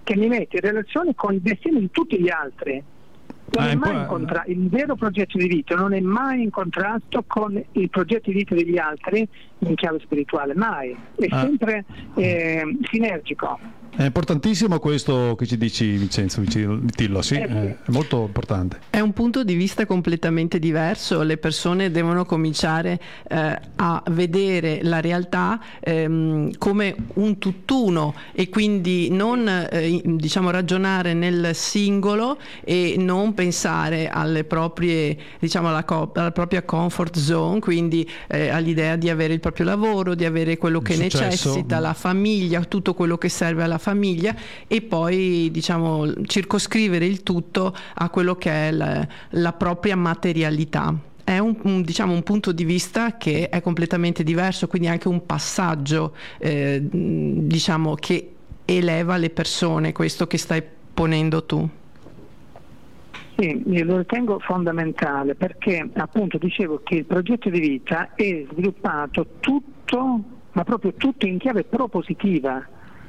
che mi mette in relazione con il destino di tutti gli altri. Il vero progetto di vita non è mai in contrasto con il progetto di vita degli altri in chiave spirituale, mai, è sempre sinergico. È importantissimo questo che ci dici, Vincenzo Vitillo, sì, è molto importante. È un punto di vista completamente diverso, le persone devono cominciare a vedere la realtà come un tutt'uno e quindi non ragionare nel singolo e non pensare alle proprie, alla propria comfort zone, quindi all'idea di avere il proprio lavoro, di avere quello che necessita, la famiglia, tutto quello che serve alla famiglia, e poi circoscrivere il tutto a quello che è la propria materialità. È un punto di vista che è completamente diverso, quindi anche un passaggio che eleva le persone, questo che stai ponendo tu. Sì, io lo ritengo fondamentale, perché appunto dicevo che il progetto di vita è sviluppato tutto, ma proprio tutto in chiave propositiva.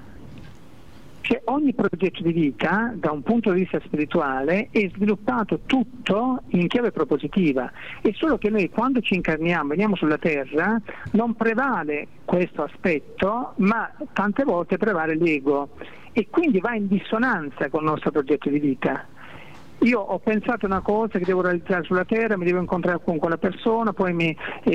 Cioè ogni progetto di vita, da un punto di vista spirituale, è sviluppato tutto in chiave propositiva. È solo che noi, quando ci incarniamo, veniamo sulla Terra, non prevale questo aspetto, ma tante volte prevale l'ego, e quindi va in dissonanza con il nostro progetto di vita. Io ho pensato una cosa che devo realizzare sulla Terra, mi devo incontrare con quella persona, poi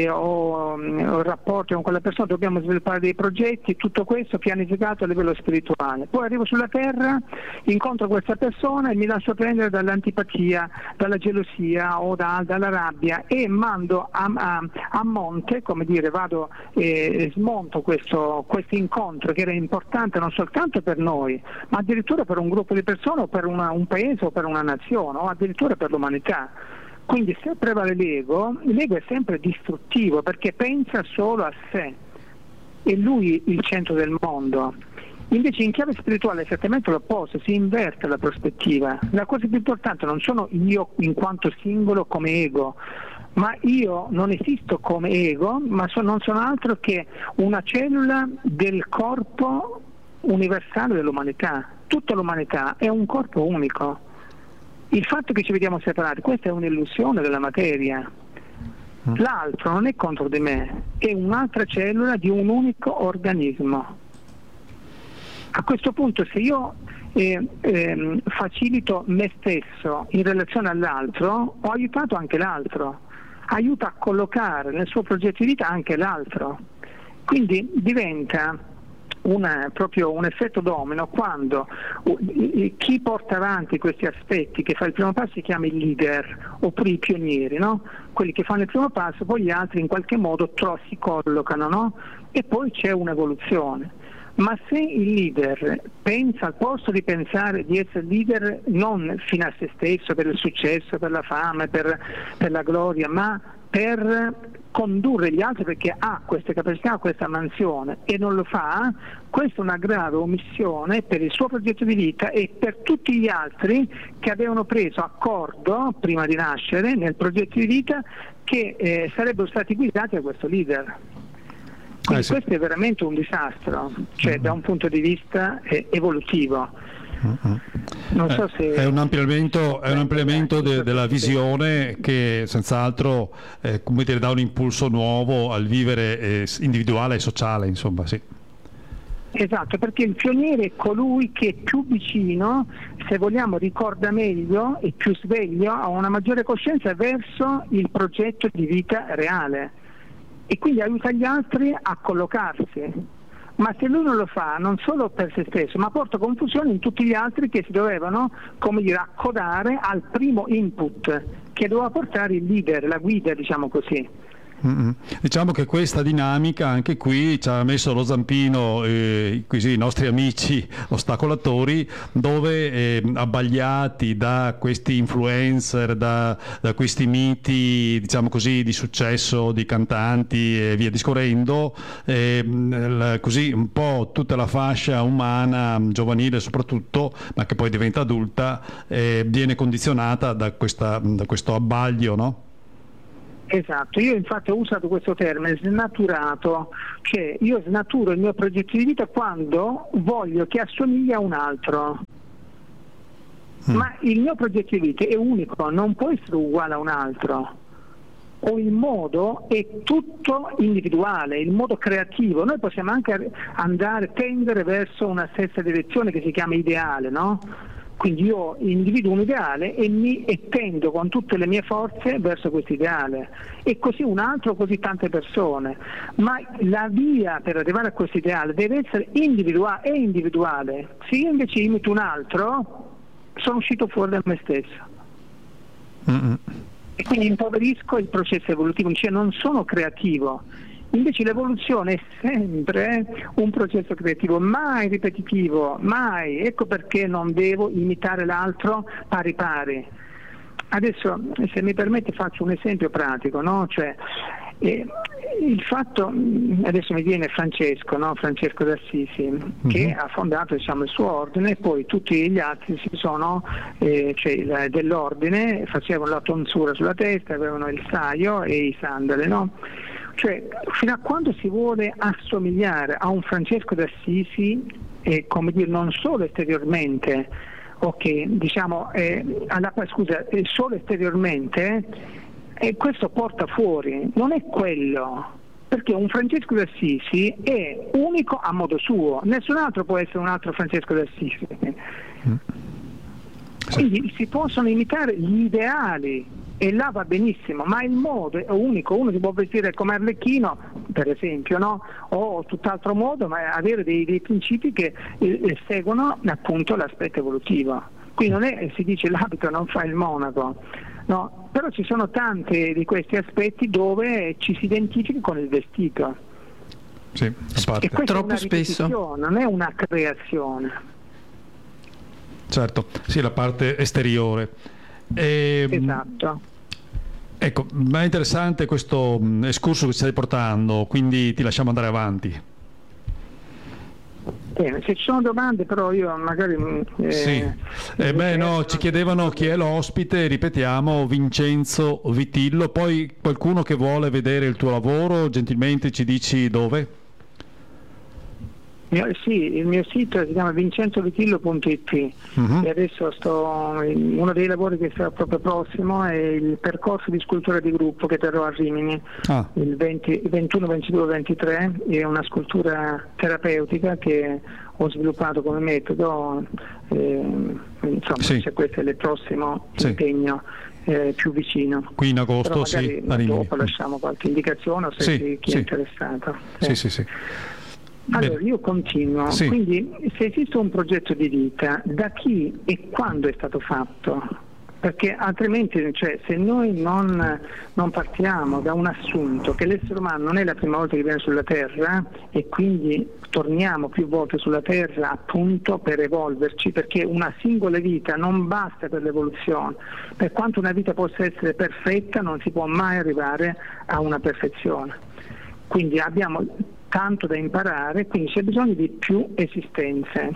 ho rapporti con quella persona, dobbiamo sviluppare dei progetti, tutto questo pianificato a livello spirituale. Poi arrivo sulla Terra, incontro questa persona e mi lascio prendere dall'antipatia, dalla gelosia o dalla rabbia, e mando a monte, come dire, vado e smonto questo incontro che era importante non soltanto per noi, ma addirittura per un gruppo di persone o per un paese o per una nazione, o addirittura per l'umanità. Quindi se prevale l'ego è sempre distruttivo, perché pensa solo a sé, è lui il centro del mondo. Invece in chiave spirituale è esattamente l'opposto, si inverte la prospettiva. La cosa più importante non sono io in quanto singolo come ego, ma io non esisto come ego, ma non sono altro che una cellula del corpo universale dell'umanità. Tutta l'umanità è un corpo unico. Il fatto che ci vediamo separati, questa è un'illusione della materia. L'altro non è contro di me, è un'altra cellula di un unico organismo. A questo punto, se io facilito me stesso in relazione all'altro, ho aiutato anche l'altro, aiuto a collocare nel suo progetto di vita anche l'altro. Quindi diventa proprio un effetto domino quando chi porta avanti questi aspetti, che fa il primo passo, si chiama il leader, oppure i pionieri, no? Quelli che fanno il primo passo, poi gli altri in qualche modo si collocano, no? E poi c'è un'evoluzione. Ma se il leader pensa, al posto di pensare di essere leader non fino a se stesso, per il successo, per la fame, per la gloria, ma per condurre gli altri perché ha queste capacità, questa mansione, e non lo fa, questa è una grave omissione per il suo progetto di vita e per tutti gli altri che avevano preso accordo prima di nascere nel progetto di vita che sarebbero stati guidati da questo leader. Quindi sì. Questo è veramente un disastro, cioè da un punto di vista evolutivo. Non so se è un ampliamento della visione che senz'altro dà un impulso nuovo al vivere individuale e sociale, insomma, sì. Esatto, perché il pioniere è colui che è più vicino, se vogliamo ricorda meglio e più sveglio, ha una maggiore coscienza verso il progetto di vita reale e quindi aiuta gli altri a collocarsi. Ma se lui non lo fa, non solo per se stesso, ma porta confusione in tutti gli altri che si dovevano, accodare al primo input che doveva portare il leader, la guida, diciamo così. Diciamo che questa dinamica anche qui ci ha messo lo zampino così, i nostri amici ostacolatori, dove abbagliati da questi influencer, da questi miti, diciamo così, di successo, di cantanti e via discorrendo, così un po' tutta la fascia umana, giovanile soprattutto, ma che poi diventa adulta, viene condizionata da questo abbaglio, no? Esatto, io infatti ho usato questo termine, snaturato, cioè io snaturo il mio progetto di vita quando voglio che assomigli a un altro. ma il mio progetto di vita è unico, non può essere uguale a un altro. O il modo è tutto individuale, il modo creativo. Noi possiamo anche tendere verso una stessa direzione che si chiama ideale, no? Quindi io individuo un ideale e tendo con tutte le mie forze verso questo ideale, e così un altro, così tante persone. Ma la via per arrivare a questo ideale deve essere individuale. Se io invece imito un altro, sono uscito fuori da me stesso. E quindi impoverisco il processo evolutivo, cioè non sono creativo. Invece l'evoluzione è sempre un processo creativo, mai ripetitivo, mai. Ecco perché non devo imitare l'altro pari pari. Adesso, se mi permette, faccio un esempio pratico, no? Cioè, il fatto, adesso mi viene Francesco, no? Francesco d'Assisi, che ha fondato, diciamo, il suo ordine, e poi tutti gli altri dell'ordine facevano la tonsura sulla testa, avevano il saio e i sandali, no? Cioè, fino a quando si vuole assomigliare a un Francesco d'Assisi, come dire, non solo esteriormente, solo esteriormente, e questo porta fuori, non è quello, perché un Francesco d'Assisi è unico a modo suo, nessun altro può essere un altro Francesco d'Assisi. Quindi si possono imitare gli ideali e là va benissimo, ma il modo è unico. Uno si può vestire come Arlecchino, per esempio, no? O tutt'altro modo, ma avere dei principi che seguono appunto l'aspetto evolutivo. Qui non è, si dice, l'abito non fa il monaco, no? Però ci sono tanti di questi aspetti dove ci si identifica con il vestito. Sì, a parte. E questo Troppo è una spesso non è una creazione. Certo, sì, la parte esteriore. Esatto. Ecco, ma è interessante questo escurso che stai portando, quindi ti lasciamo andare avanti. Bene, se ci sono domande, però io magari ci chiedevano chi è l'ospite, ripetiamo, Vincenzo Vitillo. Poi qualcuno che vuole vedere il tuo lavoro, gentilmente ci dici dove? Sì, il mio sito si chiama vincenzovitillo.it e adesso uno dei lavori che sarà proprio prossimo è il percorso di scultura di gruppo che terrò a Rimini il 21, 22, 23. È una scultura terapeutica che ho sviluppato come metodo, questo è il prossimo impegno più vicino. Qui in agosto, magari dopo lasciamo qualche indicazione o se chi è interessato. Sì. Allora io continuo, quindi se esiste un progetto di vita, da chi e quando è stato fatto? Perché altrimenti, se noi non partiamo da un assunto che l'essere umano non è la prima volta che viene sulla Terra, e quindi torniamo più volte sulla Terra appunto per evolverci, perché una singola vita non basta per l'evoluzione. Per quanto una vita possa essere perfetta, non si può mai arrivare a una perfezione. Quindi abbiamo tanto da imparare, quindi c'è bisogno di più esistenze.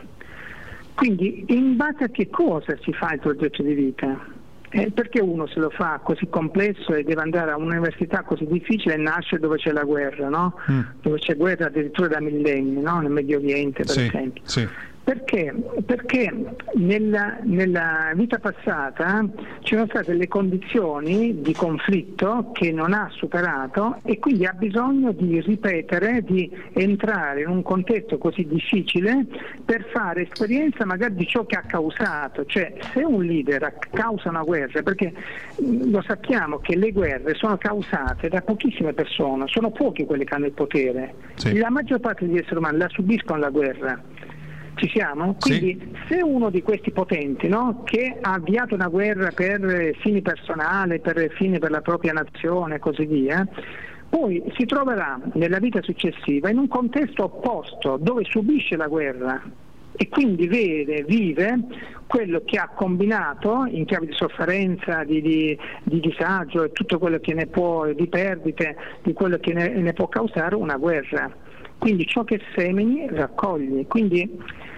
Quindi in base a che cosa si fa il progetto di vita? Perché uno se lo fa così complesso e deve andare a un'università così difficile e nasce dove c'è la guerra, no? Dove c'è guerra addirittura da millenni, no? Nel Medio Oriente per esempio. Perché? Perché nella vita passata ci sono state delle condizioni di conflitto che non ha superato, e quindi ha bisogno di ripetere, di entrare in un contesto così difficile per fare esperienza magari di ciò che ha causato. Cioè, se un leader causa una guerra, perché lo sappiamo che le guerre sono causate da pochissime persone, sono pochi quelli che hanno il potere. La maggior parte degli esseri umani la subiscono la guerra. Ci siamo? Quindi se uno di questi potenti, no, che ha avviato una guerra per fini personali, per fini per la propria nazione e così via, poi si troverà nella vita successiva in un contesto opposto dove subisce la guerra e quindi vive quello che ha combinato in chiave di sofferenza, di disagio e tutto quello che ne può, di perdite, di quello che ne può causare una guerra. Quindi ciò che semini raccogli. Quindi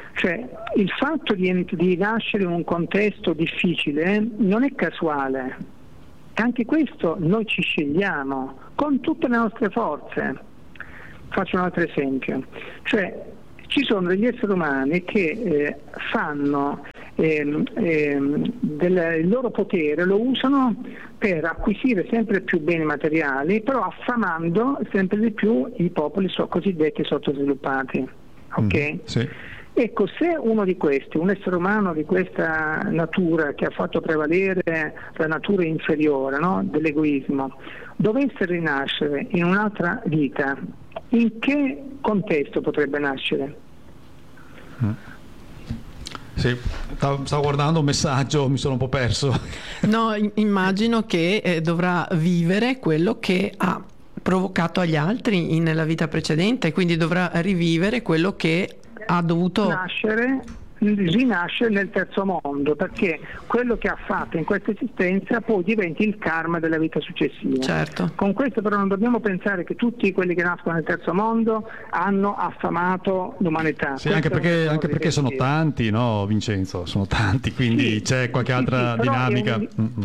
il fatto di nascere in un contesto difficile non è casuale. Anche questo noi ci scegliamo con tutte le nostre forze. Faccio un altro esempio. Ci sono degli esseri umani che fanno il loro potere lo usano per acquisire sempre più beni materiali, però affamando sempre di più i popoli cosiddetti sottosviluppati. Ok? Sì. Ecco, se uno di questi, un essere umano di questa natura che ha fatto prevalere la natura inferiore, no? Dell'egoismo, dovesse rinascere in un'altra vita, in che contesto potrebbe nascere? Sì, stavo guardando un messaggio, mi sono un po' perso. No, immagino che dovrà vivere quello che ha provocato agli altri nella vita precedente, quindi dovrà rivivere quello che ha dovuto rinasce nel terzo mondo, perché quello che ha fatto in questa esistenza poi diventi il karma della vita successiva. Certo. Con questo però non dobbiamo pensare che tutti quelli che nascono nel terzo mondo hanno affamato l'umanità. Sì, anche perché sono tanti, no, Vincenzo? Sono tanti, quindi sì, c'è qualche altra dinamica.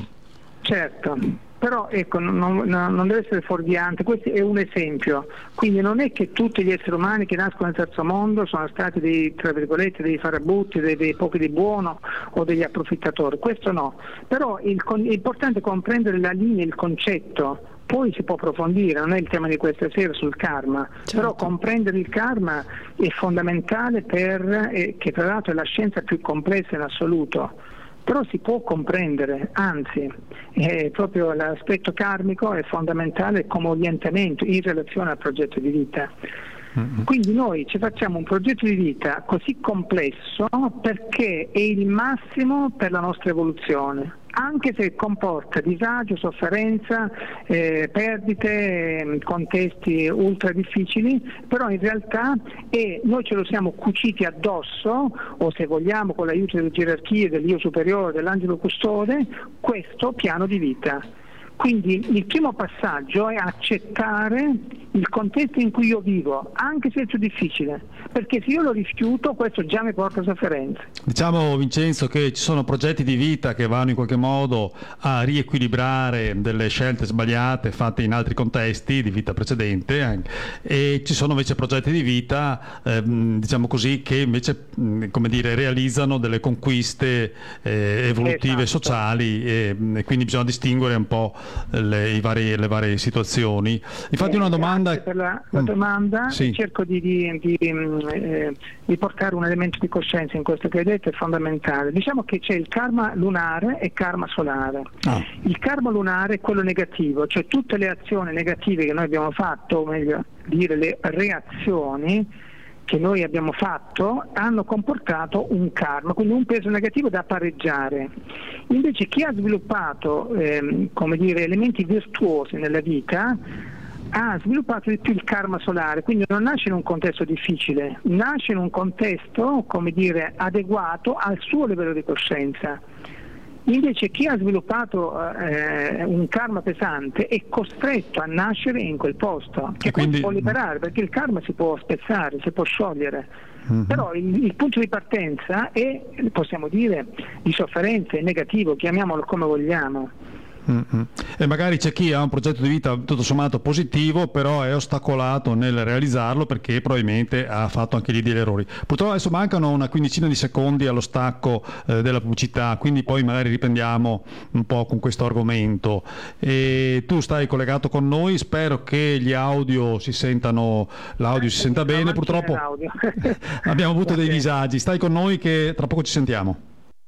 Certo. Però ecco, non deve essere fuorviante, questo è un esempio, quindi non è che tutti gli esseri umani che nascono nel terzo mondo sono stati dei, tra virgolette, dei farabutti, dei pochi di buono o degli approfittatori, questo no, però è importante comprendere la linea, il concetto, poi si può approfondire, non è il tema di questa sera sul karma, certo. Però comprendere il karma è fondamentale che tra l'altro è la scienza più complessa in assoluto. Però si può comprendere, anzi, proprio l'aspetto karmico è fondamentale come orientamento in relazione al progetto di vita. Quindi noi ci facciamo un progetto di vita così complesso perché è il massimo per la nostra evoluzione, anche se comporta disagio, sofferenza, perdite, contesti ultra difficili, però in realtà noi ce lo siamo cuciti addosso, o se vogliamo con l'aiuto delle gerarchie, dell'io superiore, dell'angelo custode, questo piano di vita. Quindi il primo passaggio è accettare il contesto in cui io vivo, anche se è più difficile, perché se io lo rifiuto questo già mi porta sofferenze. Diciamo, Vincenzo, che ci sono progetti di vita che vanno in qualche modo a riequilibrare delle scelte sbagliate fatte in altri contesti di vita precedente, e ci sono invece progetti di vita, diciamo così, che invece come dire, realizzano delle conquiste evolutive, esatto, sociali, e quindi bisogna distinguere un po' le varie situazioni. Infatti una domanda per la domanda, sì. Cerco di portare un elemento di coscienza in questo che hai detto, è fondamentale. Diciamo che c'è il karma lunare e karma solare. Il karma lunare è quello negativo, cioè tutte le azioni negative che noi abbiamo fatto, o meglio dire le reazioni che noi abbiamo fatto, hanno comportato un karma, quindi un peso negativo da pareggiare. Invece chi ha sviluppato come dire, elementi virtuosi nella vita ha sviluppato di più il karma solare, quindi non nasce in un contesto difficile, nasce in un contesto, come dire, adeguato al suo livello di coscienza. Invece chi ha sviluppato un karma pesante è costretto a nascere in quel posto, che quindi può liberare, perché il karma si può spezzare, si può sciogliere. Però il punto di partenza è, possiamo dire, di sofferenza, è negativo, chiamiamolo come vogliamo. E magari c'è chi ha un progetto di vita tutto sommato positivo, però è ostacolato nel realizzarlo perché probabilmente ha fatto anche lì degli errori. Purtroppo adesso mancano una quindicina di secondi allo stacco della pubblicità, quindi poi magari riprendiamo un po' con questo argomento. E tu stai collegato con noi, spero che gli audio si sentano, l'audio si senta bene. Purtroppo abbiamo avuto dei disagi. Stai con noi che tra poco ci sentiamo.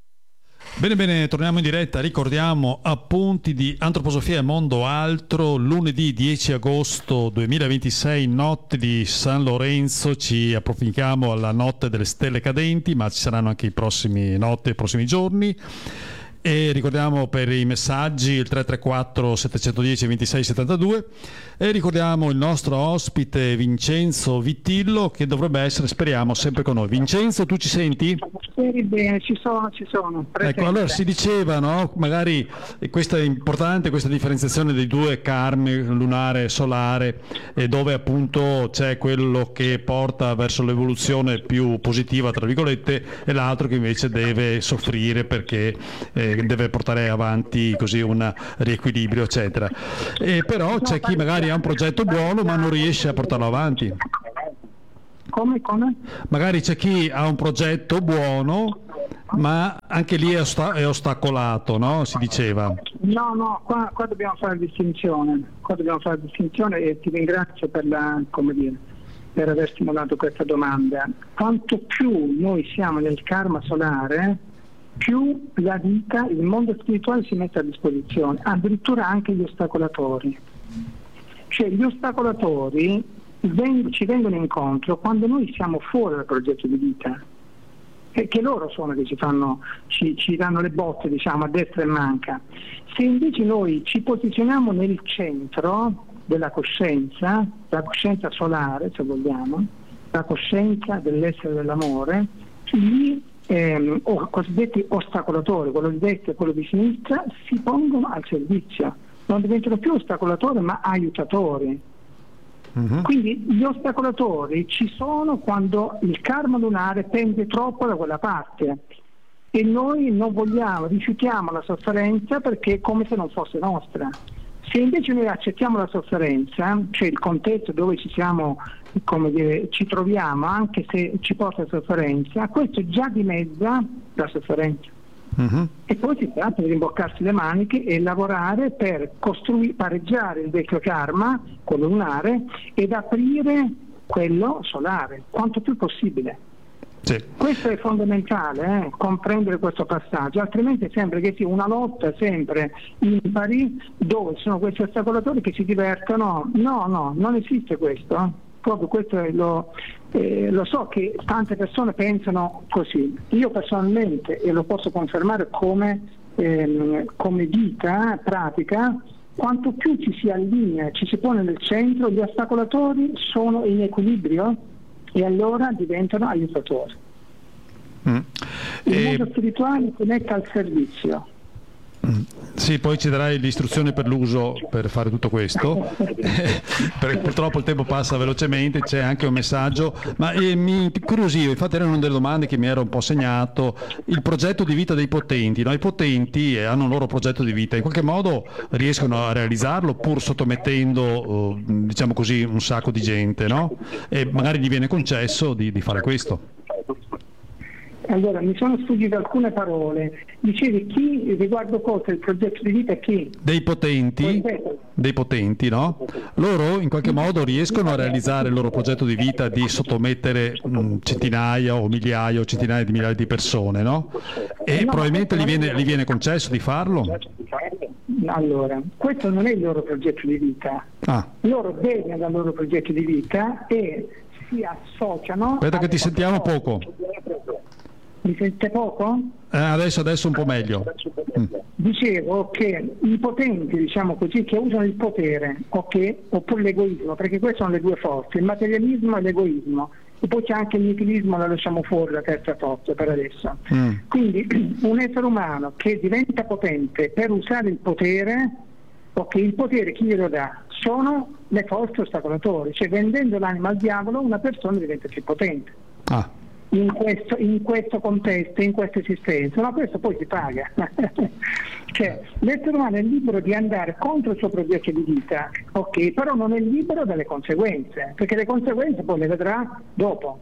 Bene, torniamo in diretta. Ricordiamo appunti di Antroposofia e Mondo Altro, lunedì 10 agosto 2026, notte di San Lorenzo. Ci approfichiamo alla notte delle stelle cadenti, ma ci saranno anche i prossimi notti e i prossimi giorni. E ricordiamo per i messaggi il 334 710 26 72 e ricordiamo il nostro ospite Vincenzo Vittillo, che dovrebbe essere, speriamo, sempre con noi. Vincenzo, tu ci senti? Sì, bene, ci sono presente. Ecco, allora si diceva, no? Magari questa è importante, questa differenziazione dei due karmi, lunare e solare, dove appunto c'è quello che porta verso l'evoluzione più positiva, tra virgolette, e l'altro che invece deve soffrire perché deve portare avanti così un riequilibrio, eccetera. Però c'è chi magari ha un progetto buono ma non riesce a portarlo avanti. Come? Magari c'è chi ha un progetto buono Ma anche lì è ostacolato, no? Si diceva. No, qua dobbiamo fare distinzione. Qua dobbiamo fare distinzione e ti ringrazio per aver stimolato questa domanda. Quanto più noi siamo nel karma solare, più la vita, il mondo spirituale si mette a disposizione, addirittura anche gli ostacolatori. Cioè gli ostacolatori ci vengono incontro quando noi siamo fuori dal progetto di vita, che loro sono che ci danno le botte, diciamo, a destra e manca. Se invece noi ci posizioniamo nel centro della coscienza, la coscienza solare, se vogliamo, la coscienza dell'essere dell'amore, lì cosiddetti ostacolatori, quello di destra e quello di sinistra, si pongono al servizio, non diventano più ostacolatori ma aiutatori. Quindi gli ostacolatori ci sono quando il karma lunare pende troppo da quella parte e noi non vogliamo, rifiutiamo la sofferenza perché è come se non fosse nostra. Se invece noi accettiamo la sofferenza, cioè il contesto dove ci troviamo, anche se ci porta a sofferenza, questo già dimezza la sofferenza. E poi si tratta di rimboccarsi le maniche e lavorare per pareggiare il vecchio karma, quello lunare, ed aprire quello solare, quanto più possibile. Sì. Questo è fondamentale, comprendere questo passaggio, altrimenti sembra che sia una lotta sempre impari dove ci sono questi ostacolatori che si divertono. No, non esiste questo. Proprio questo lo so che tante persone pensano così. Io personalmente, e lo posso confermare come vita pratica, quanto più ci si allinea, ci si pone nel centro, gli ostacolatori sono in equilibrio e allora diventano aiutatori. Il mondo spirituale si mette al servizio. Sì, poi ci darai l'istruzione per l'uso per fare tutto questo perché purtroppo il tempo passa velocemente. C'è anche un messaggio, ma mi incuriosiva, infatti era una delle domande che mi ero un po' segnato, il progetto di vita dei potenti, no? I potenti hanno un loro progetto di vita, in qualche modo riescono a realizzarlo pur sottomettendo diciamo così un sacco di gente, no? E magari gli viene concesso di fare questo. Allora, mi sono sfuggite alcune parole. Dicevi chi riguardo cosa il progetto di vita chi? Dei potenti, no? Loro in qualche modo riescono a realizzare il loro progetto di vita di sottomettere centinaia o migliaia o centinaia di migliaia di persone, no? E probabilmente gli viene concesso di farlo? Allora, questo non è il loro progetto di vita. Loro vedono dal loro progetto di vita e si associano. Aspetta che ti sentiamo poco. Mi sente poco? Adesso un po' meglio. Dicevo che i potenti, diciamo così, che usano il potere, oppure l'egoismo, perché queste sono le due forze, il materialismo e l'egoismo, e poi c'è anche il nichilismo, la lasciamo fuori, la terza forza per adesso. Quindi un essere umano che diventa potente per usare il potere, il potere chi glielo dà? Sono le forze ostacolatori, cioè vendendo l'anima al diavolo una persona diventa più potente. In questo contesto, in questa esistenza, ma questo poi si paga. Cioè, l'essere umano è libero di andare contro il suo progetto di vita, però non è libero dalle conseguenze, perché le conseguenze poi le vedrà dopo.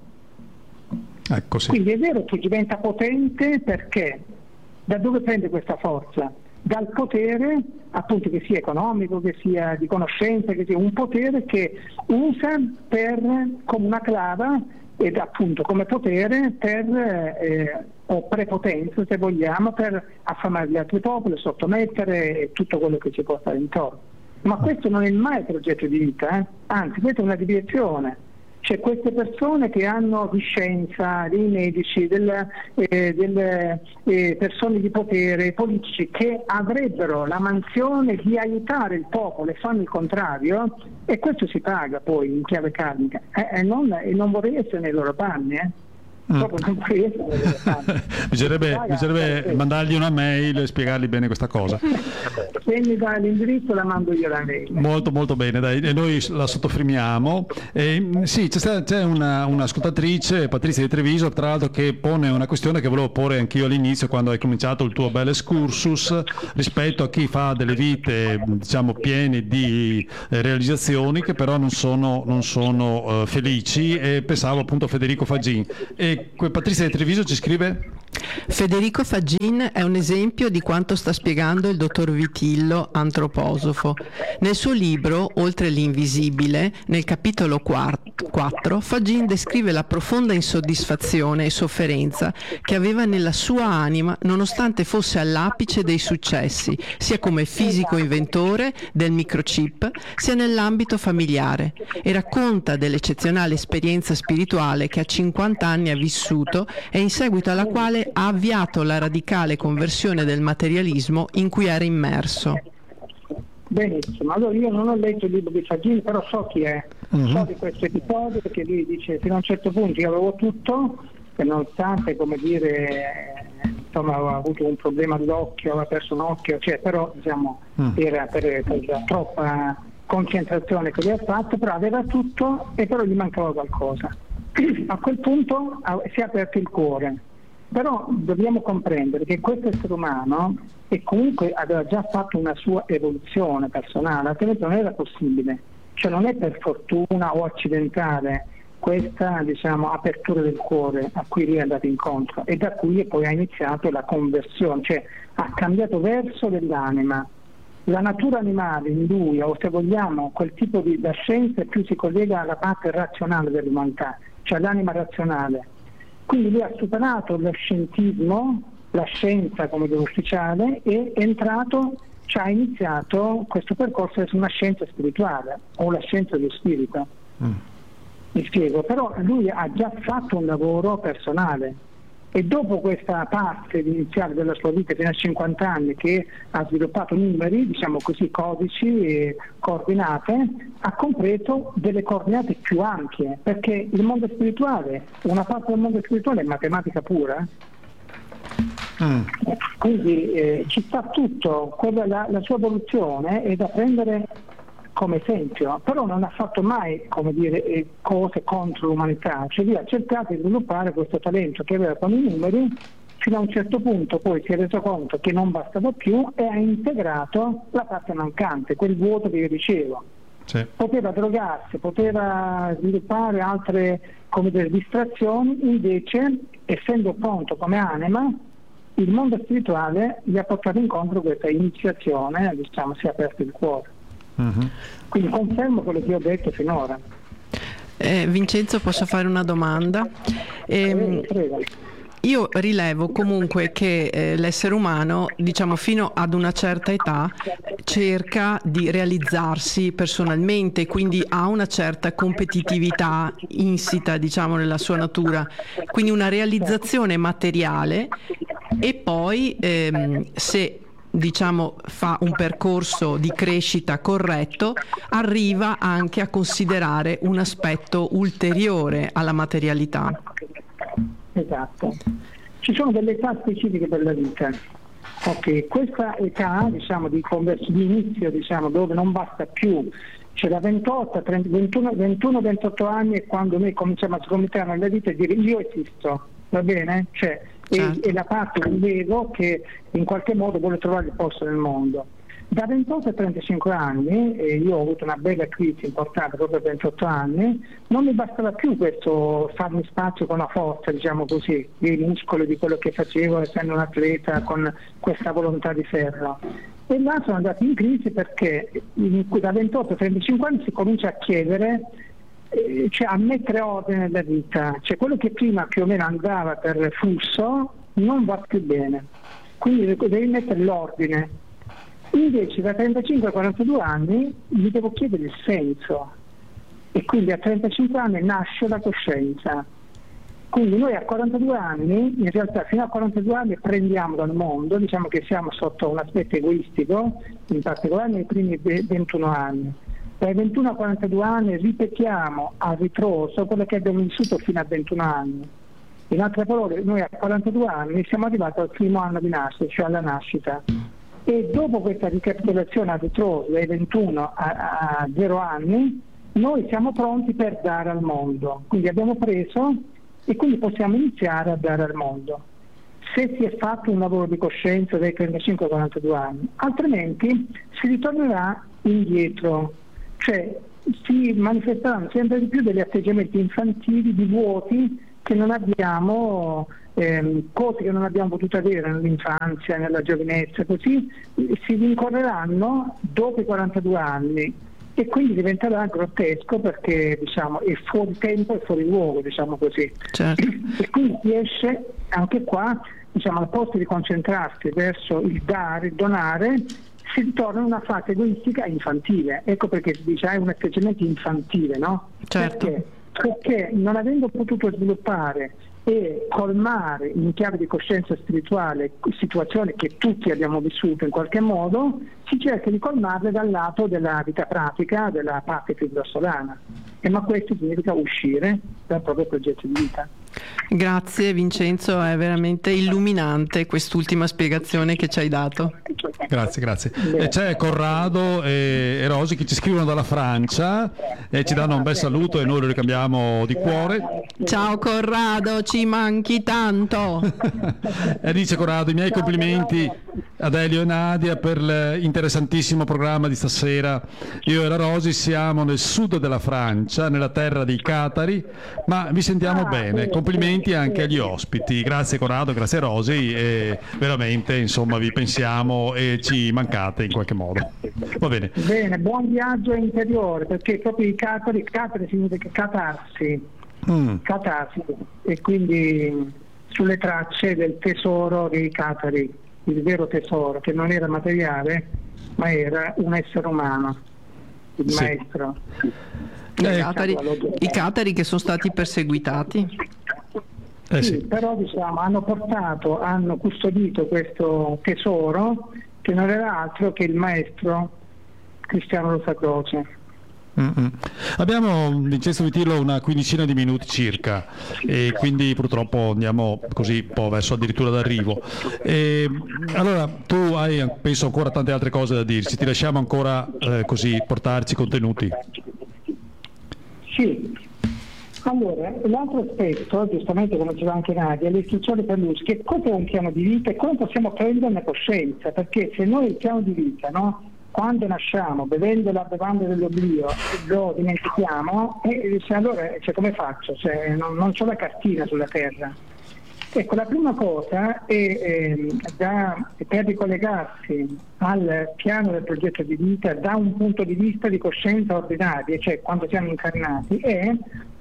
Ecco, sì. Quindi è vero che diventa potente perché da dove prende questa forza? Dal potere, appunto, che sia economico, che sia di conoscenza, che sia un potere che usa come una clava ed appunto come potere o prepotenza, se vogliamo, per affamare gli altri popoli, sottomettere tutto quello che ci può stare intorno. Ma questo non è mai il progetto di vita, anzi questa è una direzione. C'è queste persone che hanno di scienza, dei medici, delle persone di potere, politici, che avrebbero la mansione di aiutare il popolo e fanno il contrario, e questo si paga poi in chiave karmica. E non vorrei essere nei loro panni, proprio non vorrei essere nei loro panni. Bisognerebbe mandargli una mail e spiegargli bene questa cosa. Se mi dai l'indirizzo la mando io la mail. Molto molto bene, dai, e noi la sottofirmiamo. Sì, c'è un'ascoltatrice, Patrizia di Treviso, tra l'altro, che pone una questione che volevo porre anch'io all'inizio quando hai cominciato il tuo bel excursus rispetto a chi fa delle vite, diciamo, piene di realizzazioni che però non sono felici, e pensavo appunto a Federico Fagin. E Patrizia di Treviso ci scrive: Federico Faggin è un esempio di quanto sta spiegando il dottor Vitillo, antroposofo. Nel suo libro Oltre l'invisibile, nel capitolo 4, Faggin descrive la profonda insoddisfazione e sofferenza che aveva nella sua anima nonostante fosse all'apice dei successi, sia come fisico inventore del microchip, sia nell'ambito familiare, e racconta dell'eccezionale esperienza spirituale che a 50 anni ha vissuto e in seguito alla quale ha avviato la radicale conversione del materialismo in cui era immerso. Benissimo, allora io non ho letto il libro di Faggin, però so chi è, so di questo episodio, perché lui dice fino a un certo punto io avevo tutto, e nonostante, come dire, insomma, avevo avuto un problema all'occhio, avevo perso un occhio, cioè, però diciamo era per la troppa concentrazione che lui ha fatto, però aveva tutto e però gli mancava qualcosa. A quel punto si è aperto il cuore. Però dobbiamo comprendere che questo essere umano, e comunque aveva già fatto una sua evoluzione personale, altrimenti non era possibile, cioè non è per fortuna o accidentale questa, diciamo, apertura del cuore a cui lui è andato incontro, e da cui poi ha iniziato la conversione, cioè ha cambiato verso dell'anima. La natura animale in lui, o se vogliamo quel tipo di la scienza, più si collega alla parte razionale dell'umanità, cioè l'anima razionale. Quindi lui ha superato lo scientismo, la scienza come ufficiale, e è entrato, cioè ha iniziato questo percorso verso una scienza spirituale o la scienza dello spirito. Mi spiego, però lui ha già fatto un lavoro personale, e dopo questa parte iniziale della sua vita fino a 50 anni, che ha sviluppato numeri, diciamo così, codici e coordinate, ha compreso delle coordinate più ampie, perché il mondo spirituale, una parte del mondo spirituale è matematica pura, quindi ci sta tutto, la sua evoluzione è da prendere come esempio, però non ha fatto mai, come dire, cose contro l'umanità, cioè lui ha cercato di sviluppare questo talento che aveva con i numeri, fino a un certo punto poi si è reso conto che non bastava più e ha integrato la parte mancante, quel vuoto che io dicevo. Sì. Poteva drogarsi, poteva sviluppare altre, come dire, distrazioni, invece essendo pronto come anima, il mondo spirituale gli ha portato incontro questa iniziazione, diciamo, si è aperto il cuore. Quindi confermo quello che ho detto finora. Vincenzo, posso fare una domanda? Io rilevo comunque che l'essere umano, diciamo, fino ad una certa età cerca di realizzarsi personalmente, quindi ha una certa competitività insita, diciamo, nella sua natura, quindi una realizzazione materiale, e poi se, diciamo, fa un percorso di crescita corretto, arriva anche a considerare un aspetto ulteriore alla materialità. Esatto. Ci sono delle età specifiche per la vita. Ok, questa età, diciamo, di inizio, diciamo, dove non basta più, cioè da 21-28 anni è quando noi cominciamo a sgomitare nella vita e dire io esisto, va bene? Cioè, certo. È la parte dell'ego che in qualche modo vuole trovare il posto nel mondo. Da 28 a 35 anni, e io ho avuto una bella crisi importante proprio a 28 anni, non mi bastava più questo farmi spazio con la forza, diciamo così, dei muscoli, di quello che facevo essendo un atleta con questa volontà di ferro. E là sono andato in crisi perché da 28 a 35 anni si comincia a chiedere, cioè a mettere ordine nella vita, cioè quello che prima più o meno andava per flusso non va più bene, quindi devi mettere l'ordine. Invece da 35 a 42 anni mi devo chiedere il senso, e quindi a 35 anni nasce la coscienza. Quindi noi a 42 anni, in realtà fino a 42 anni prendiamo dal mondo, diciamo che siamo sotto un aspetto egoistico, in particolare nei primi 21 anni. Dai 21 a 42 anni ripetiamo a ritroso quello che abbiamo vissuto fino a 21 anni. In altre parole, noi a 42 anni siamo arrivati al primo anno di nascita, cioè alla nascita. E dopo questa ricapitolazione a ritroso dai 21 a 0 anni, noi siamo pronti per dare al mondo. Quindi abbiamo preso e quindi possiamo iniziare a dare al mondo. Se si è fatto un lavoro di coscienza dai 35 a 42 anni, altrimenti si ritornerà indietro, cioè si manifesteranno sempre di più degli atteggiamenti infantili, di vuoti che non abbiamo cose che non abbiamo potuto avere nell'infanzia, nella giovinezza, così si rincorreranno dopo i 42 anni e quindi diventerà grottesco perché diciamo è fuori tempo e fuori luogo, diciamo così. Certo. E quindi si esce anche qua, diciamo, al posto di concentrarsi verso il dare, il donare, si ritorna in una fase egoistica e infantile. Ecco perché si dice è un atteggiamento infantile, no? Certo. Perché non avendo potuto sviluppare e colmare in chiave di coscienza spirituale situazioni che tutti abbiamo vissuto in qualche modo, si cerca di colmarle dal lato della vita pratica, della parte più grossolana. Ma questo significa uscire dal proprio progetto di vita. Grazie Vincenzo, è veramente illuminante quest'ultima spiegazione che ci hai dato. Grazie. E c'è Corrado e Rosi che ci scrivono dalla Francia e ci danno un bel saluto e noi lo ricambiamo di cuore. Ciao Corrado, ci manchi tanto. E dice Corrado: i miei complimenti ad Elio e Nadia per l'interessantissimo programma di stasera. Io e la Rosi siamo nel sud della Francia, nella terra dei Catari, ma vi sentiamo bene. Complimenti anche agli ospiti. Grazie Corrado, grazie Rosi, e veramente insomma vi pensiamo e ci mancate in qualche modo. Va bene. Bene, buon viaggio interiore, perché proprio i Catari significa catarsi, e quindi sulle tracce del tesoro dei Catari, il vero tesoro che non era materiale ma era un essere umano, il maestro. I Catari che sono stati perseguitati. Sì, però diciamo hanno custodito questo tesoro che non era altro che il maestro Cristiano Rosa Croce. Abbiamo, Vincenzo Vitillo, una quindicina di minuti circa e quindi purtroppo andiamo così un po' verso addirittura d'arrivo. Allora tu hai penso ancora tante altre cose da dirci, ti lasciamo ancora così portarci contenuti. Sì. Allora, l'altro aspetto, giustamente come diceva anche Nadia, l'istruzione per lui, che cosa è un piano di vita e come possiamo prenderne coscienza, perché se noi il piano di vita, no, quando nasciamo bevendo la bevanda dell'oblio lo dimentichiamo, allora come faccio? Non c'ho la cartina sulla terra. Ecco, la prima cosa è per ricollegarsi al piano del progetto di vita da un punto di vista di coscienza ordinaria, cioè quando siamo incarnati, è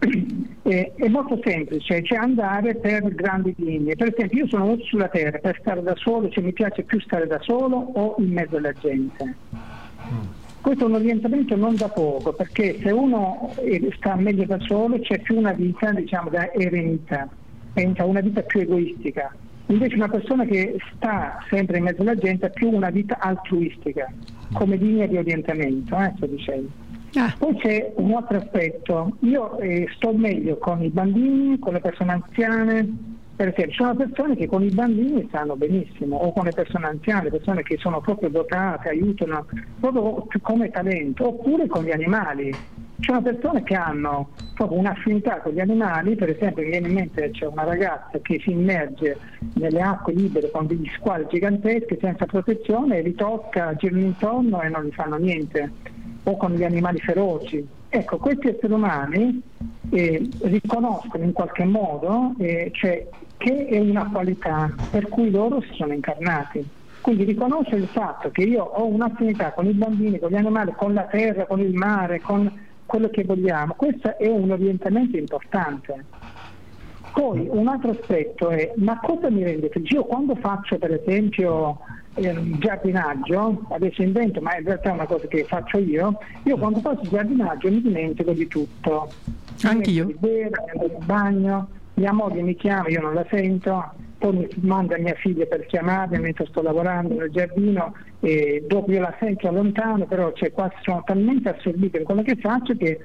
molto semplice, cioè andare per grandi linee. Per esempio io sono venuto sulla terra per stare da solo, cioè mi piace più stare da solo o in mezzo alla gente. Questo è un orientamento non da poco, perché se uno sta meglio da solo c'è più una vita, diciamo, da eremita, una vita più egoistica. Invece una persona che sta sempre in mezzo alla gente ha più una vita altruistica, come linea di orientamento, sto dicendo. Poi c'è un altro aspetto, io sto meglio con i bambini, con le persone anziane, per esempio ci sono persone che con i bambini stanno benissimo, o con le persone anziane, persone che sono proprio dotate, aiutano proprio come talento, oppure con gli animali. Ci sono persone che hanno proprio un'affinità con gli animali, per esempio mi viene in mente c'è una ragazza che si immerge nelle acque libere con degli squali giganteschi senza protezione e li tocca, girano intorno e non gli fanno niente, o con gli animali feroci. Ecco, questi esseri umani riconoscono in qualche modo cioè, che è una qualità per cui loro si sono incarnati. Quindi riconoscere il fatto che io ho un'affinità con i bambini, con gli animali, con la terra, con il mare, con quello che vogliamo, questo è un orientamento importante. Poi un altro aspetto è, ma cosa mi rende felice? Io quando faccio per esempio giardinaggio, adesso invento, ma in realtà è una cosa che faccio io quando faccio giardinaggio mi dimentico di tutto. Anch'io. Mi in bagno, mia moglie mi chiama, io non la sento, poi mi manda mia figlia per chiamarmi mentre sto lavorando nel giardino e dopo io la sento lontano, però sono talmente assorbito in quello che faccio che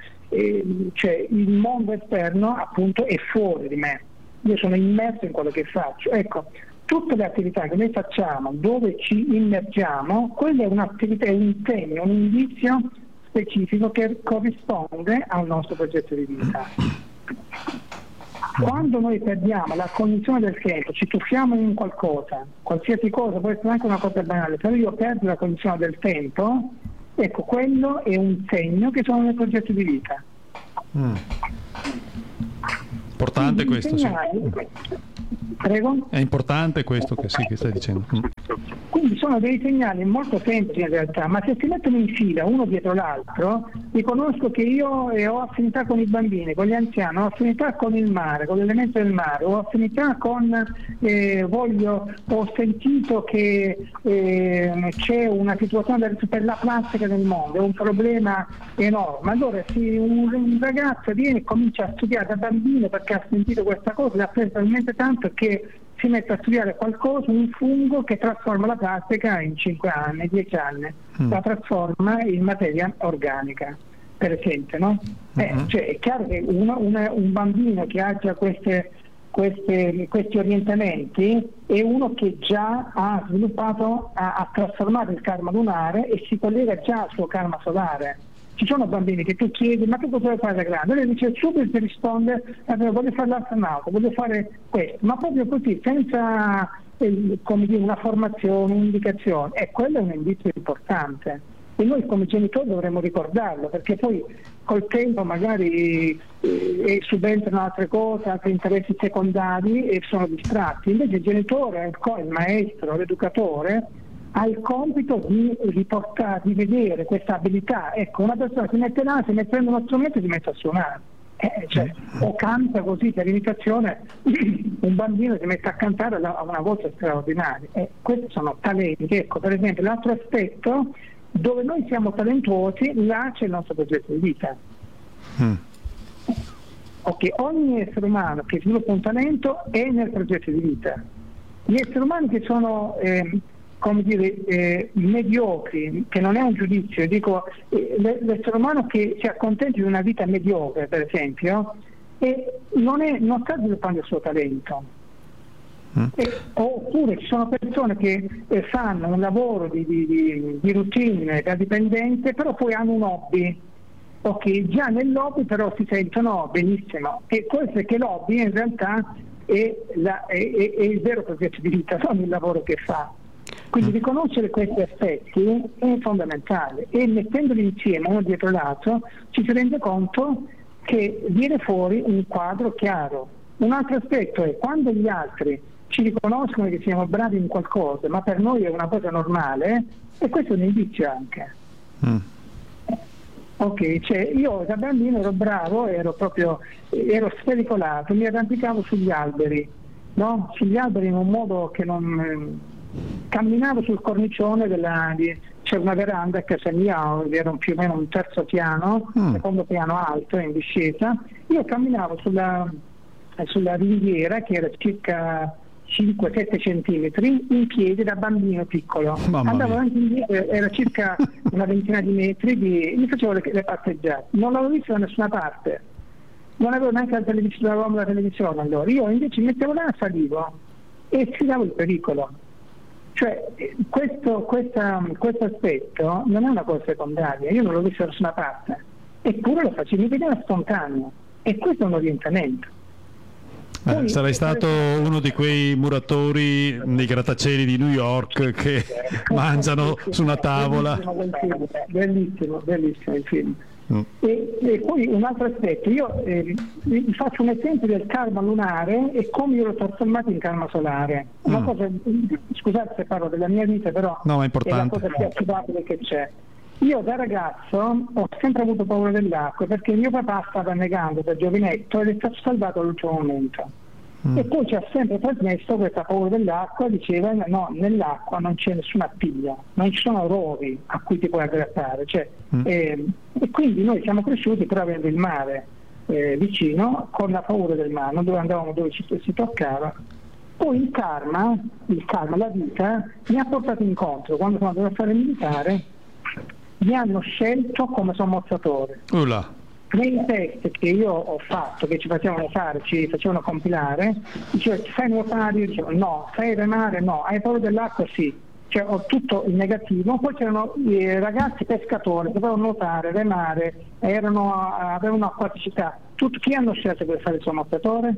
il mondo esterno appunto è fuori di me, io sono immerso in quello che faccio. Ecco, tutte le attività che noi facciamo dove ci immergiamo, quella è un'attività, è un segno, un indizio specifico che corrisponde al nostro progetto di vita. Quando noi perdiamo la cognizione del tempo, ci tuffiamo in qualcosa, qualsiasi cosa, può essere anche una cosa banale, però io perdo la cognizione del tempo, ecco, quello è un segno che sono nel progetto di vita. Importante questo, sì. Prego? È importante questo che stai dicendo. Quindi sono dei segnali molto semplici in realtà, ma se si mettono in fila uno dietro l'altro, riconosco che io ho affinità con i bambini, con gli anziani, ho affinità con il mare, con l'elemento del mare, ho affinità con, ho sentito che c'è una situazione per la plastica nel mondo, è un problema enorme. Allora un ragazzo viene e comincia a studiare da bambino perché ha sentito questa cosa, l'ha preso talmente tanto che si mette a studiare qualcosa, un fungo che trasforma la plastica in 5 anni, 10 anni, la trasforma in materia organica, per esempio, no? Cioè, è chiaro che un bambino che ha già questi orientamenti è uno che già ha sviluppato, ha trasformato il karma lunare e si collega già al suo karma solare. Ci sono bambini che tu chiedi ma che cosa vuoi fare da grande? Lei dice subito, ti risponde voglio fare l'astronauta, voglio fare questo, ma proprio così, senza come dire, una formazione, un'indicazione, e quello è un indizio importante e noi come genitori dovremmo ricordarlo, perché poi col tempo magari subentrano altre cose, altri interessi secondari e sono distratti. Invece il genitore, il maestro, l'educatore ha il compito di riportare, di vedere questa abilità. Ecco, una persona si mette là, prende uno strumento e si mette a suonare, o canta così per imitazione, un bambino si mette a cantare a una voce straordinaria. Questi sono talenti. Ecco, per esempio, l'altro aspetto dove noi siamo talentuosi, là c'è il nostro progetto di vita. Ok, ogni essere umano che sviluppa un talento è nel progetto di vita. Gli esseri umani che sono mediocri, che non è un giudizio, dico l'essere umano che si accontenta di una vita mediocre, per esempio, non sta sviluppando il suo talento. Oppure ci sono persone che fanno un lavoro di routine da dipendente, però poi hanno un hobby. Ok, già nell'hobby però si sentono benissimo, e questo è che l'hobby in realtà è il vero progetto di vita, non il lavoro che fa. Quindi riconoscere questi aspetti è fondamentale, e mettendoli insieme uno dietro l'altro ci si rende conto che viene fuori un quadro chiaro. Un altro aspetto è quando gli altri ci riconoscono che siamo bravi in qualcosa, ma per noi è una cosa normale, e questo è un indizio anche. Ok, cioè io da bambino ero bravo, ero spericolato, mi arrampicavo sugli alberi, no? Sugli alberi in un modo che non... camminavo sul cornicione c'è una veranda a casa mia, era più o meno un terzo piano, secondo piano alto in discesa. Io camminavo sulla ringhiera che era circa 5-7 centimetri in piedi da bambino piccolo. Andavo avanti e indietro, era circa una ventina di metri, mi facevo le passeggiate. Non l'avevo visto da nessuna parte, non avevo neanche la televisione allora. Io invece mi mettevo là, salivo e sfidavo il pericolo. Cioè questo aspetto non è una cosa secondaria, io non l'ho visto da nessuna parte, eppure lo facevo, mi vedeva spontaneo, e questo è un orientamento. Sarai stato uno di quei muratori nei grattacieli di New York che mangiano su una tavola. Bellissimo il film. E poi un altro aspetto, io vi faccio un esempio del karma lunare e come io l'ho trasformato in karma solare. Una cosa, scusate se parlo della mia vita, però no, è la cosa più affidabile che c'è. Io da ragazzo ho sempre avuto paura dell'acqua, perché mio papà stava annegando da giovinetto ed è stato salvato all'ultimo momento. E poi ci ha sempre trasmesso questa paura dell'acqua, diceva no, nell'acqua non c'è nessuna piglia, non ci sono rovi a cui ti puoi aggrappare, e quindi noi siamo cresciuti però avendo il mare vicino, con la paura del mare, dove andavamo, dove si toccava. Poi il karma, la vita mi ha portato incontro, quando sono andato a fare militare mi hanno scelto come sommozzatore. Nei test che io ho fatto, che ci facevano compilare, diceva sai nuotare? Io dicevo no, sai remare? No, hai paura dell'acqua? Sì. Cioè ho tutto il negativo. Poi c'erano i ragazzi pescatori che dovevano nuotare, remare, avevano acquaticità. Chi hanno scelto per fare il sommozzatore?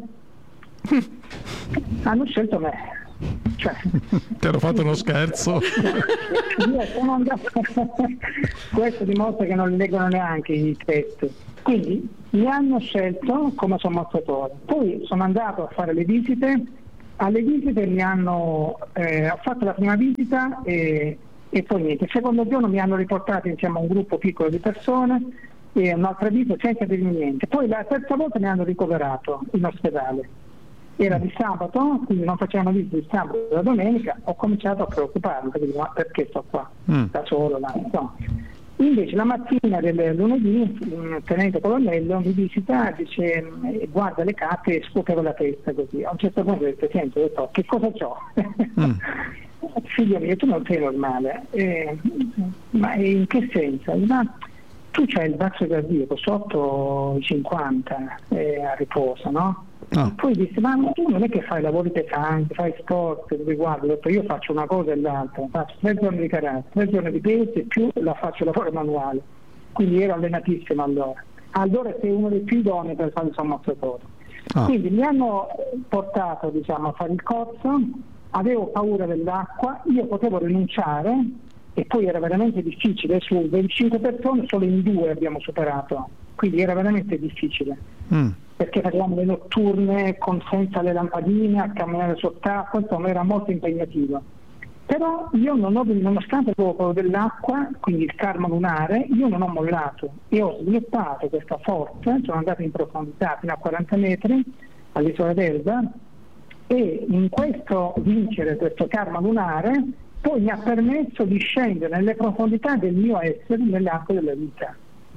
Hanno scelto me. Ti hanno fatto uno scherzo. Io sono andato questo dimostra che non leggono neanche i test. Quindi mi hanno scelto come sommozzatore. Poi sono andato a fare le visite, alle visite ho fatto la prima visita e poi niente. Il secondo giorno mi hanno riportato insieme a un gruppo piccolo di persone e un'altra visita senza dirmi niente. Poi la terza volta mi hanno ricoverato in ospedale. Era di sabato, quindi non facevano visite di sabato e la domenica. Ho cominciato a preoccuparmi, perché sto qua da solo là, no. Invece la mattina del lunedì un tenente colonnello mi visita, dice guarda le carte e scuoteva la testa così. A un certo punto ho detto, senti, che cosa c'ho? Figlio mio, tu non sei normale. Ma in che senso? Ma tu c'hai il basso cardiaco sotto i 50 a riposo, no? E poi disse, ma tu non è che fai lavori pesanti, fai sport, guarda, detto, io faccio una cosa e l'altra, faccio 3 giorni di karate, 3 giorni di pesi e più la faccio lavoro manuale, quindi ero allenatissimo allora sei uno dei più idonei per fare il sommozzatore. Quindi mi hanno portato a fare il corso, avevo paura dell'acqua, io potevo rinunciare e poi era veramente difficile, su 25 persone solo in 2 abbiamo superato, quindi era veramente difficile. Perché facevamo le notturne senza le lampadine, a camminare sott'acqua, insomma era molto impegnativo. Però io nonostante avevo paura dell'acqua, quindi il karma lunare, io non ho mollato e ho sviluppato questa forza, sono andato in profondità fino a 40 metri all'isola d'Elba e in questo vincere questo karma lunare poi mi ha permesso di scendere nelle profondità del mio essere nell'acqua della vita.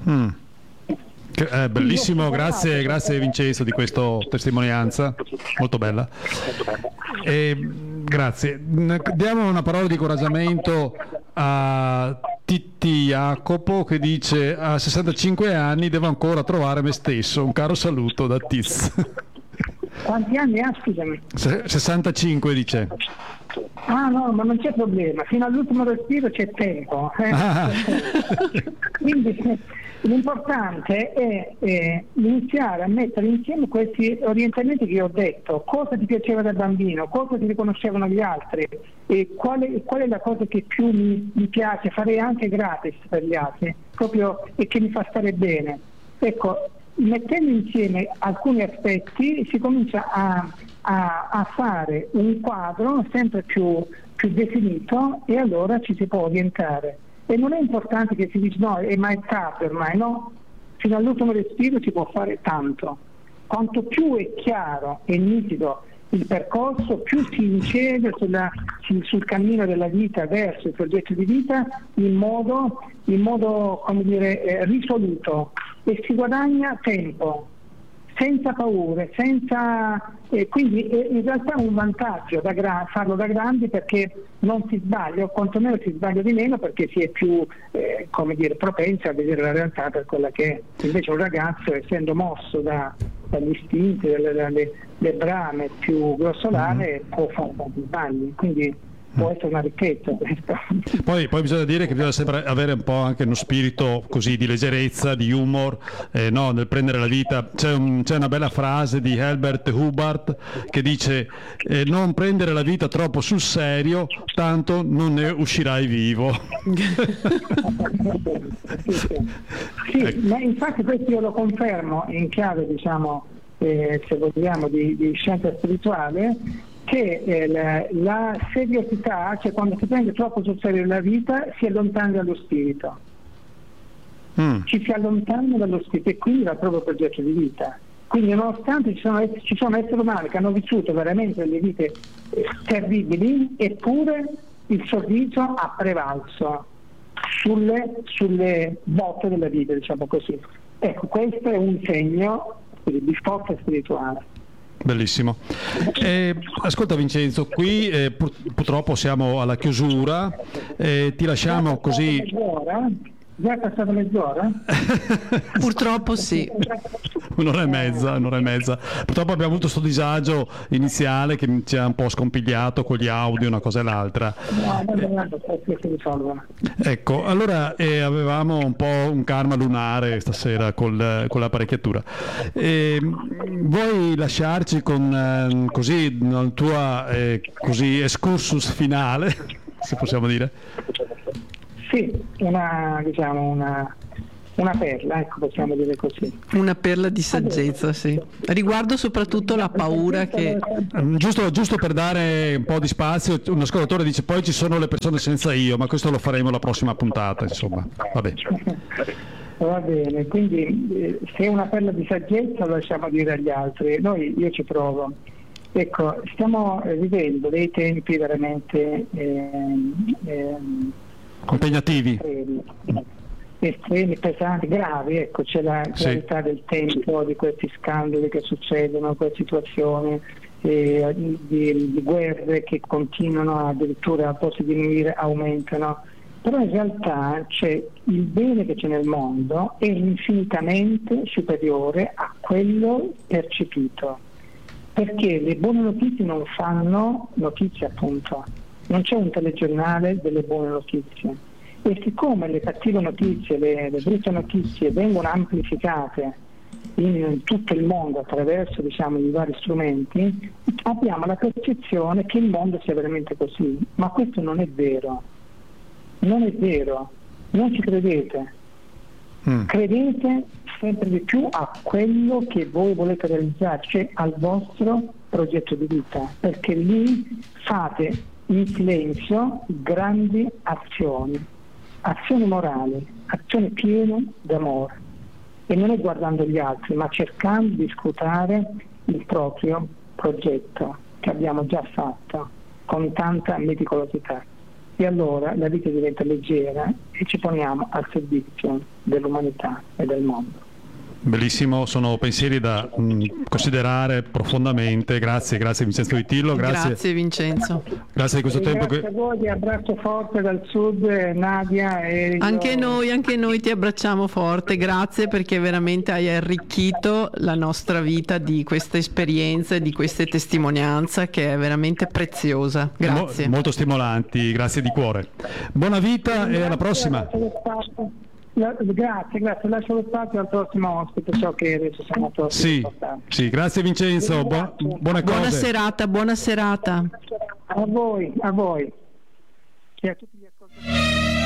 Bellissimo, grazie Vincenzo di questa testimonianza, molto bella. Grazie. Diamo una parola di incoraggiamento a Titti Jacopo che dice a 65 anni devo ancora trovare me stesso, un caro saluto da Tiz. Quanti anni ha, scusami? 65 dice. No, ma non c'è problema, fino all'ultimo respiro c'è tempo. Quindi l'importante è iniziare a mettere insieme questi orientamenti che ho detto, cosa ti piaceva da bambino, cosa ti riconoscevano gli altri e qual è la cosa che più mi piace, farei anche gratis per gli altri, proprio e che mi fa stare bene. Ecco, mettendo insieme alcuni aspetti si comincia a fare un quadro sempre più definito e allora ci si può orientare. E non è importante che si dice no, è mai tardi ormai, no? Fino all'ultimo respiro si può fare tanto. Quanto più è chiaro e nitido il percorso, più si incede sul cammino della vita verso il progetto di vita in modo come dire, risoluto e si guadagna tempo, senza paure, quindi è in realtà un vantaggio farlo da grandi perché non si sbaglia, o quantomeno si sbaglia di meno perché si è più propensi a vedere la realtà per quella che è. Invece un ragazzo, essendo mosso dagli istinti, dalle brame più grossolane, può fare tanti sbagli, quindi può essere una ricchezza questo. Poi bisogna dire che bisogna sempre avere un po' anche uno spirito così di leggerezza, di humor, nel prendere la vita. C'è una bella frase di Herbert Hubbard che dice non prendere la vita troppo sul serio, tanto non ne uscirai vivo. Sì, ma infatti questo io lo confermo in chiave, se vogliamo, di scienza spirituale, che la seriosità, cioè quando si prende troppo sul serio la vita, si allontana dallo spirito. Ci si allontana dallo spirito e quindi dal proprio progetto di vita. Quindi nonostante ci sono esseri umani che hanno vissuto veramente delle vite terribili, eppure il sorriso ha prevalso sulle botte della vita, diciamo così. Ecco, questo è un segno di forza spirituale. Bellissimo. Ascolta Vincenzo, qui purtroppo siamo alla chiusura, ti lasciamo così. Già è passata mezz'ora? Purtroppo sì. Un'ora e mezza. Purtroppo abbiamo avuto questo disagio iniziale che ci ha un po' scompigliato con gli audio, una cosa e l'altra. Ecco, allora avevamo un po' un karma lunare stasera con l'apparecchiatura. Vuoi lasciarci con così una tua così excursus finale, se possiamo dire? Sì, una perla, ecco, possiamo dire così. Una perla di saggezza, sì. Riguardo soprattutto la paura che... Giusto per dare un po' di spazio, un ascoltatore dice poi ci sono le persone senza io, ma questo lo faremo la prossima puntata, insomma. Vabbè. Va bene, quindi se è una perla di saggezza lo lasciamo dire agli altri, io ci provo. Ecco, stiamo vivendo dei tempi veramente impegnativi. Estremi, pesanti, gravi, ecco, c'è la gravità del tempo, di questi scandali che succedono, queste situazioni di guerre che continuano, addirittura a posto di diminuire aumentano, però in realtà c'è il bene che c'è nel mondo è infinitamente superiore a quello percepito, perché le buone notizie non fanno notizie, appunto, non c'è un telegiornale delle buone notizie. E siccome le cattive notizie, le brutte notizie vengono amplificate in tutto il mondo attraverso, diciamo, i vari strumenti, abbiamo la percezione che il mondo sia veramente così, ma questo non è vero, non ci credete, credete sempre di più a quello che voi volete realizzare, cioè al vostro progetto di vita, perché lì fate in silenzio grandi azioni morali, azioni piene d'amore, e non è guardando gli altri, ma cercando di scrutare il proprio progetto che abbiamo già fatto con tanta meticolosità. E allora la vita diventa leggera e ci poniamo al servizio dell'umanità e del mondo. Bellissimo, sono pensieri da considerare profondamente. Grazie Vincenzo Vitillo. Grazie Vincenzo. Grazie di questo tempo. Grazie a voi, abbraccio forte dal sud, Nadia. Anche noi ti abbracciamo forte, grazie perché veramente hai arricchito la nostra vita di queste esperienze, di queste testimonianze che è veramente preziosa. Grazie. Molto stimolanti, grazie di cuore. Buona vita e alla prossima. Grazie, lascio lo spazio al prossimo ospite, so che adesso siamo sì, grazie Vincenzo, buone cose. Buona serata. A voi e a tutti gli ascoltatori.